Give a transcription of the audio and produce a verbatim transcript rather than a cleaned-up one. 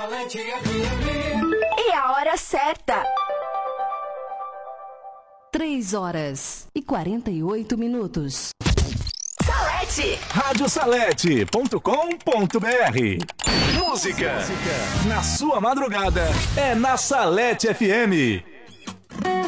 E a hora certa. Três horas e quarenta e oito minutos. Salete. rádio salete ponto com ponto br. Música na sua madrugada é na Salete F M.